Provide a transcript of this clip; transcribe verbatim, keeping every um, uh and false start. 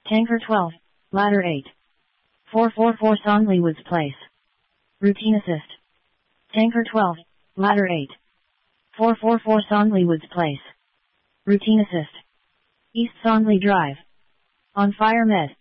Tanker twelve, Ladder eight. four four four Songli Woods Place. Routine assist. Tanker twelve, Ladder eight. four four four Songli Woods Place. Routine assist. East Songli Drive. On Fire Med.